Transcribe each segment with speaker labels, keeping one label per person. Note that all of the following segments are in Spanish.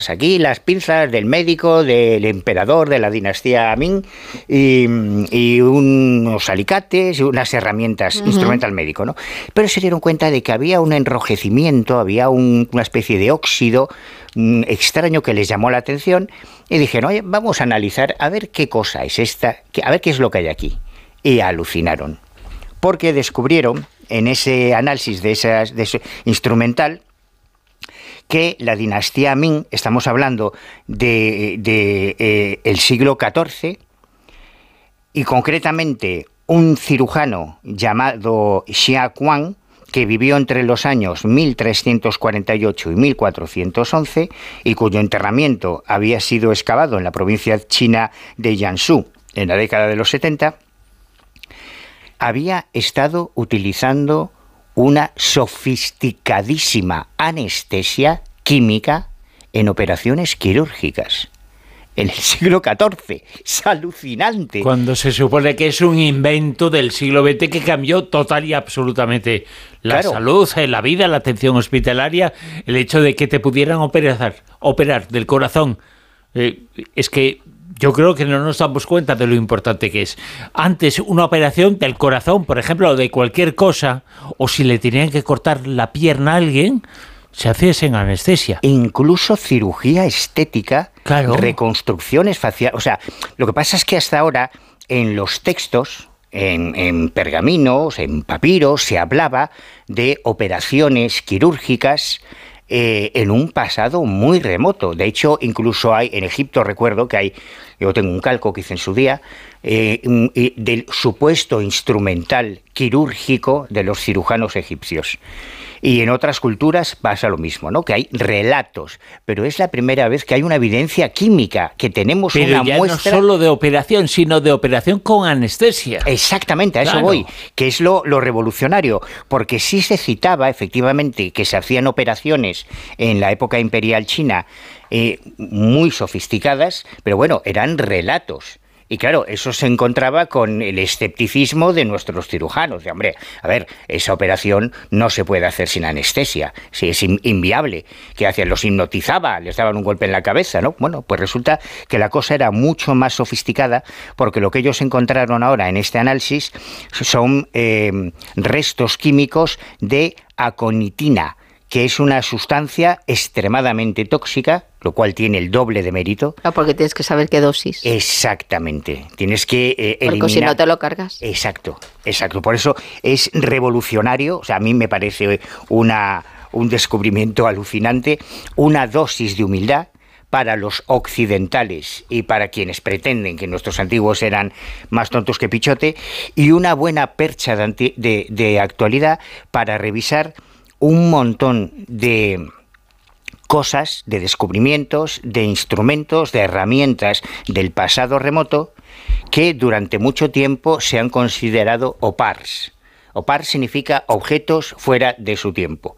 Speaker 1: aquí las pinzas del médico, del emperador de la dinastía Ming y unos alicates y unas herramientas, instrumental médico, ¿no? Pero se dieron cuenta de que había un enrojecimiento, había una especie de óxido extraño que les llamó la atención y dijeron, oye, vamos a analizar a ver qué cosa es esta, a ver qué es lo que hay aquí. Y alucinaron, porque descubrieron en ese análisis de ese instrumental que la dinastía Ming, estamos hablando de el siglo XIV, y concretamente un cirujano llamado Xia Kuang, que vivió entre los años 1348 y 1411 y cuyo enterramiento había sido excavado en la provincia china de Jiangsu en la década de los 70, había estado utilizando una sofisticadísima anestesia química en operaciones quirúrgicas en el siglo XIV. Es alucinante.
Speaker 2: Cuando se supone que es un invento del siglo XX que cambió total y absolutamente la salud, la vida, la atención hospitalaria, el hecho de que te pudieran operar del corazón. Es que yo creo que no nos damos cuenta de lo importante que es. Antes, una operación del corazón, por ejemplo, o de cualquier cosa, o si le tenían que cortar la pierna a alguien, se hacía sin anestesia.
Speaker 1: Incluso cirugía estética,
Speaker 2: claro,
Speaker 1: reconstrucciones faciales. O sea, lo que pasa es que hasta ahora, en los textos, en pergaminos, en papiros, se hablaba de operaciones quirúrgicas en un pasado muy remoto. De hecho, incluso hay, en Egipto recuerdo que hay, yo tengo un calco que hice en su día, del supuesto instrumental quirúrgico de los cirujanos egipcios. Y en otras culturas pasa lo mismo, ¿no? Que hay relatos, pero es la primera vez que hay una evidencia química, que tenemos
Speaker 2: pero
Speaker 1: una
Speaker 2: ya
Speaker 1: muestra...
Speaker 2: no solo de operación, sino de operación con anestesia.
Speaker 1: Exactamente, a eso
Speaker 2: claro.
Speaker 1: voy, que es lo revolucionario, porque sí se citaba efectivamente que se hacían operaciones en la época imperial china muy sofisticadas, pero bueno, eran relatos. Y claro, eso se encontraba con el escepticismo de nuestros cirujanos. De, hombre, a ver, esa operación no se puede hacer sin anestesia. Sí, es inviable. ¿Qué hacían? Los hipnotizaba, les daban un golpe en la cabeza, ¿no? Bueno, pues resulta que la cosa era mucho más sofisticada, porque lo que ellos encontraron ahora en este análisis son restos químicos de aconitina, que es una sustancia extremadamente tóxica, lo cual tiene el doble de mérito.
Speaker 3: Ah, porque tienes que saber qué dosis.
Speaker 1: Exactamente. Tienes que eliminar...
Speaker 3: Porque si no te lo cargas.
Speaker 1: Exacto. Por eso es revolucionario. O sea, a mí me parece un descubrimiento alucinante, una dosis de humildad para los occidentales y para quienes pretenden que nuestros antiguos eran más tontos que pichote, y una buena percha de actualidad para revisar un montón de cosas, de descubrimientos, de instrumentos, de herramientas del pasado remoto que durante mucho tiempo se han considerado OPARs. OPAR significa objetos fuera de su tiempo.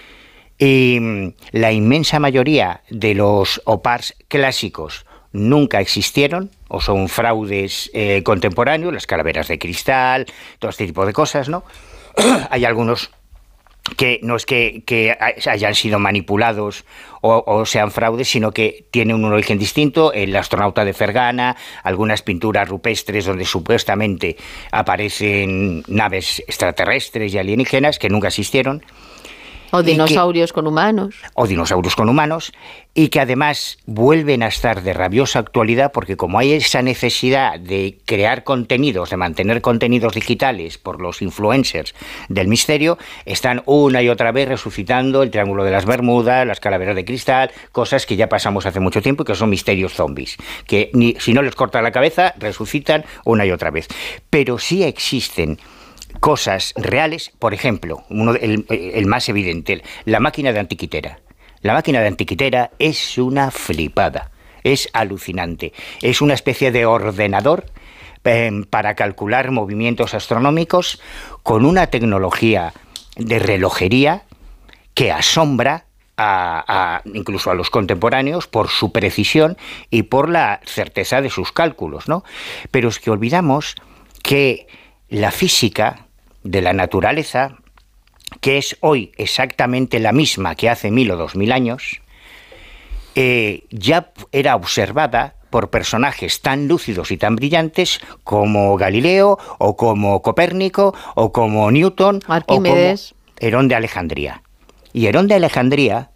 Speaker 1: Y la inmensa mayoría de los OPARs clásicos nunca existieron o son fraudes contemporáneos, las calaveras de cristal, todo este tipo de cosas, ¿no? Hay algunos que no es que hayan sido manipulados o sean fraudes, sino que tienen un origen distinto. El astronauta de Fergana, algunas pinturas rupestres donde supuestamente aparecen naves extraterrestres y alienígenas que nunca existieron.
Speaker 3: O dinosaurios con humanos.
Speaker 1: O dinosaurios con humanos, y que además vuelven a estar de rabiosa actualidad, porque como hay esa necesidad de crear contenidos, de mantener contenidos digitales por los influencers del misterio, están una y otra vez resucitando el Triángulo de las Bermudas, las calaveras de cristal, cosas que ya pasamos hace mucho tiempo y que son misterios zombies, que si no les cortan la cabeza, resucitan una y otra vez. Pero sí existen cosas reales, por ejemplo, el más evidente, la máquina de antiquitera. La máquina de antiquitera es una flipada, es alucinante. Es una especie de ordenador para calcular movimientos astronómicos con una tecnología de relojería que asombra incluso a los contemporáneos por su precisión y por la certeza de sus cálculos, ¿no? Pero es que olvidamos que la física de la naturaleza, que es hoy exactamente la misma que hace 1000 o 2000 años, ya era observada por personajes tan lúcidos y tan brillantes como Galileo, o como Copérnico, o como Newton,
Speaker 3: Arquímedes,
Speaker 1: o como Herón de Alejandría. Y Herón de Alejandría